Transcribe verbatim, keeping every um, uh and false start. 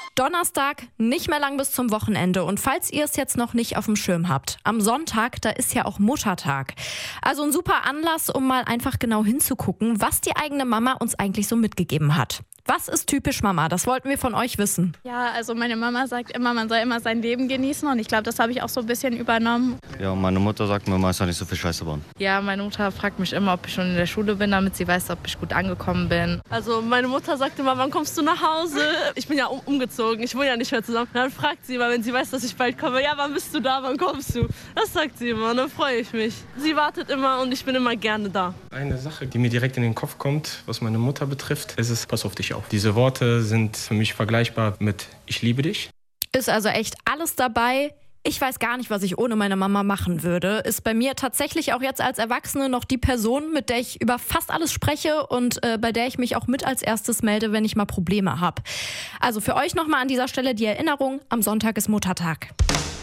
Donnerstag, nicht mehr lang bis zum Wochenende. Und falls ihr es jetzt noch nicht auf dem Schirm habt, am Sonntag, da ist ja auch Muttertag. Also ein super Anlass, um mal einfach genau hinzugucken, was die eigene Mama uns eigentlich so mitgegeben hat. Was ist typisch Mama? Das wollten wir von euch wissen. Ja, also meine Mama sagt immer, man soll immer sein Leben genießen und ich glaube, das habe ich auch so ein bisschen übernommen. Ja, und meine Mutter sagt mir, man soll nicht so viel Scheiße bauen. Ja, meine Mutter fragt mich immer, ob ich schon in der Schule bin, damit sie weiß, ob ich gut angekommen bin. Also meine Mutter sagt immer, wann kommst du nach Hause? Ich bin ja um, umgezogen, ich wohne ja nicht mehr zusammen. Dann fragt sie immer, wenn sie weiß, dass ich bald komme, ja, wann bist du da, wann kommst du? Das sagt sie immer und dann freue ich mich. Sie wartet immer und ich bin immer gerne da. Eine Sache, die mir direkt in den Kopf kommt, was meine Mutter betrifft, ist es, pass auf dich auf. Diese Worte sind für mich vergleichbar mit ich liebe dich. Ist also echt alles dabei. Ich weiß gar nicht, was ich ohne meine Mama machen würde. Ist bei mir tatsächlich auch jetzt als Erwachsene noch die Person, mit der ich über fast alles spreche und äh, bei der ich mich auch mit als erstes melde, wenn ich mal Probleme habe. Also für euch nochmal an dieser Stelle die Erinnerung, am Sonntag ist Muttertag.